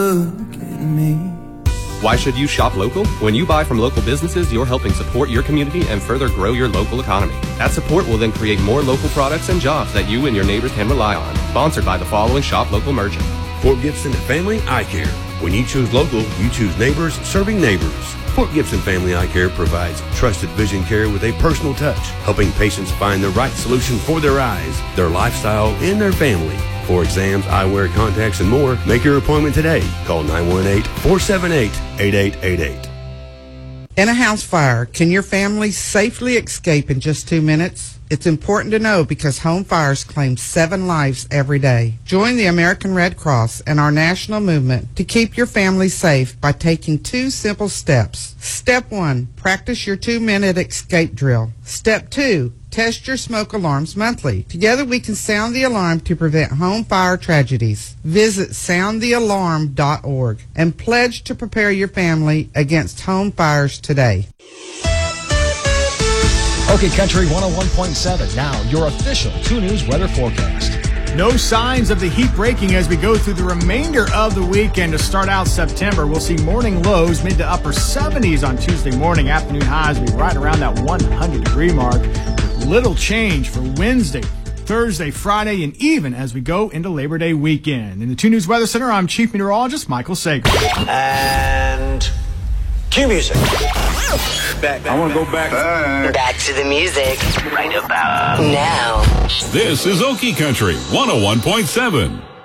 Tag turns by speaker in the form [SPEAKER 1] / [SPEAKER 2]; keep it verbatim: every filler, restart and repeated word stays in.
[SPEAKER 1] look at me.
[SPEAKER 2] Why should you shop local? When you buy from local businesses, you're helping support your community and further grow your local economy. That support will then create more local products and jobs that you and your neighbors can rely on. Sponsored by the following shop local merchant.
[SPEAKER 3] Fort Gibson Family Eye Care. When you choose local, you choose neighbors serving neighbors. Fort Gibson Family Eye Care provides trusted vision care with a personal touch, helping patients find the right solution for their eyes, their lifestyle, and their family. For exams, eyewear, contacts, and more, make your appointment today. Call nine one eight, four seven eight, eight eight eight eight.
[SPEAKER 4] In a house fire, can your family safely escape in just two minutes? It's important to know because home fires claim seven lives every day. Join the American Red Cross and our national movement to keep your family safe by taking two simple steps. Step one, practice your two-minute escape drill. Step two, test your smoke alarms monthly. Together we can sound the alarm to prevent home fire tragedies. Visit sound the alarm dot org and pledge to prepare your family against home fires today.
[SPEAKER 5] Okay, Country one oh one point seven. Now, your official two News weather forecast.
[SPEAKER 6] No signs of the heat breaking as we go through the remainder of the weekend. To start out September, we'll see morning lows mid to upper seventies on Tuesday morning. Afternoon highs will be right around that one hundred degree mark. With little change for Wednesday, Thursday, Friday, and even as we go into Labor Day weekend. In the two News Weather Center, I'm Chief Meteorologist Michael Sager.
[SPEAKER 7] And cue music.
[SPEAKER 8] Back, back, I want to go back.
[SPEAKER 7] back. Back to the music. Right about now.
[SPEAKER 9] This is Okie Country one oh one point seven.